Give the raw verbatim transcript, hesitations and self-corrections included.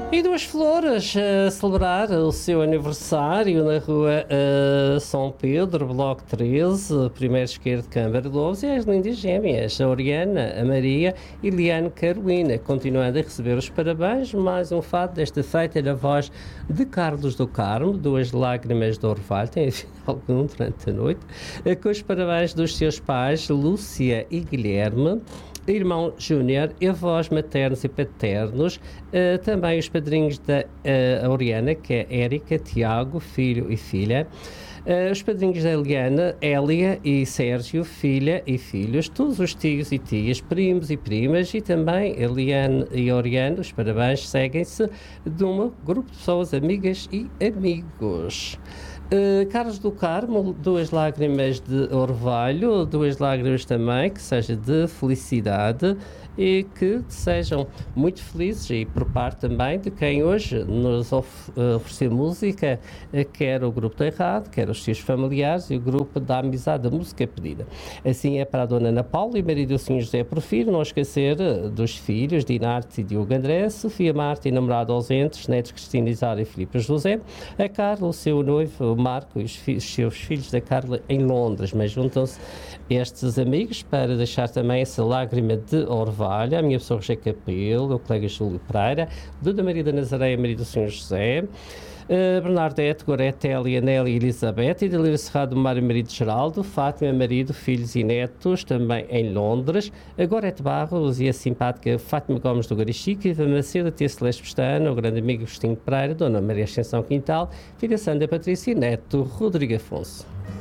E duas flores a celebrar o seu aniversário na rua uh, São Pedro, Bloco treze, primeiro esquerdo de Câmara de Lobos, e as lindas gêmeas, a Oriana, a Maria e Liane Carolina, continuando a receber os parabéns. Mais um fato desta feita na voz de Carlos do Carmo, duas lágrimas de orvalho, tem algum durante a noite, uh, com os parabéns dos seus pais, Lúcia e Guilherme, irmão Júnior, avós maternos e paternos, uh, também os padrinhos da uh, Oriana, que é Érica, Tiago, filho e filha, uh, os padrinhos da Eliana, Hélia e Sérgio, filha e filhos, todos os tios e tias, primos e primas, e também Eliane e Oriana. Os parabéns seguem-se de um grupo de pessoas amigas e amigos. Uh, Carlos do Carmo, duas lágrimas de orvalho, duas lágrimas também, que seja de felicidade e que sejam muito felizes, e por parte também de quem hoje nos of- uh, ofereceu música, uh, quer o grupo do Errado, quer os seus familiares e o grupo da Amizade da Música Pedida. Assim é para a dona Ana Paula e marido do senhor José Porfírio, não esquecer uh, dos filhos, Dinarte e Diogo André, Sofia Marta e namorado ausentes, netos Cristina Isara e Filipe José, a Carla, o seu noivo Marco e os, fi- os seus filhos da Carla em Londres, mas juntam-se estes amigos para deixar também essa lágrima de orvalho. A minha pessoa Roger Capelo, o colega Júlio Pereira, Duda Maria da Nazaré e marido do senhor José, uh, Bernardete, Gorete, Elia, Nélia e Elizabeth, e Delírio Serrado, Mário marido Geraldo, Fátima, marido, filhos e netos, também em Londres, a Gorete Barros e a simpática Fátima Gomes do Garichique, Iva Macedo, Tia Celeste Pestana, o grande amigo Agostinho Pereira, Dona Maria Ascensão Quintal, filha Sandra Patrícia e neto Rodrigo Afonso.